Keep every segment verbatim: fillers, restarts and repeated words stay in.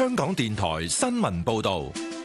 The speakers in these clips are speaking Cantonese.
香港電台新聞報道。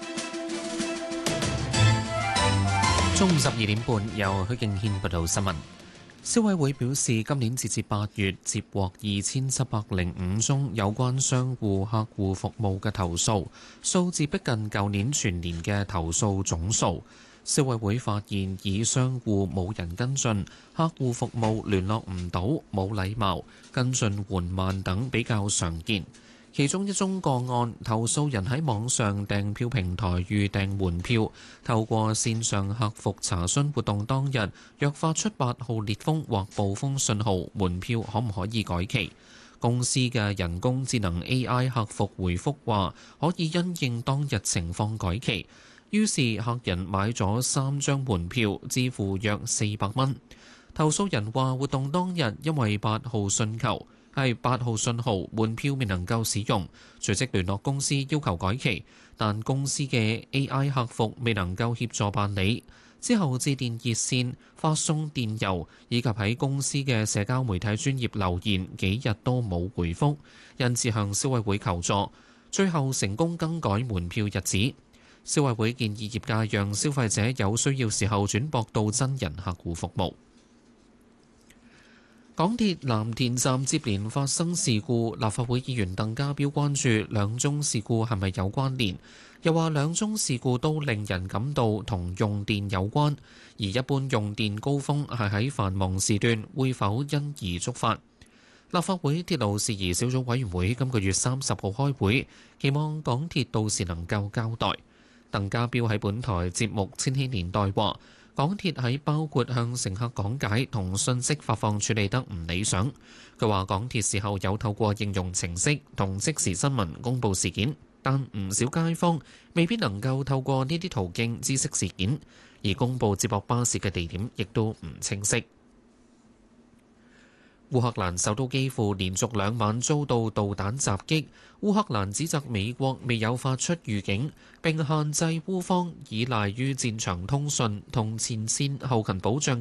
中午十二點半，由許敬軒報道新聞。消委會表示，今年截至八月，接獲二千七百零五宗有關商戶客戶服務嘅投訴，數字逼近舊年全年嘅投訴總數。消委會發現，以商戶冇人跟進、客戶服務聯絡唔到、冇禮貌、跟進緩慢等比較常見。其中一宗個案，投訴人喺網上訂票平台預訂門票，透過線上客服查詢活動當日，若發出八號烈風或暴風信號，門票可唔可以改期？公司嘅人工智能 A I 客服回覆話，可以因應當日情況改期。於是客人買咗三張門票，支付約四百蚊。投訴人話，活動當日因為八號訊求。係八號信號，門票未能夠使用，隨即聯絡公司要求改期，但公司嘅 A I 客服未能夠協助辦理。之後致電熱線、發送電郵以及喺公司嘅社交媒體專頁留言，幾日都冇回覆，因此向消委會求助，最後成功更改門票日子。消委會建議業界讓消費者有需要時候轉駁到真人客戶服務。港鐵藍田站接連發生事故，立法會議員鄧家彪關注兩宗事故係咪有關聯，又話兩宗事故都令人感到同用電有關，而一般用電高峰係喺繁忙時段，會否因而觸發？立法會鐵路事宜小組委員會今個月三十號開會，期望港鐵到時能夠交代。鄧家彪喺本台節目《千禧年代》話，港鐵喺包括向乘客講解同信息發放處理得唔理想。佢話港鐵事後有透過應用程式同即時新聞公佈事件，但唔少街坊未必能夠透過呢啲途徑知悉事件，而公佈接駁巴士嘅地點亦都唔清晰。烏克蘭首都基輔連續兩晚遭到導彈襲擊，烏克蘭指責美國未有發出預警，並限制烏方依賴於戰場通訊同前線後勤保障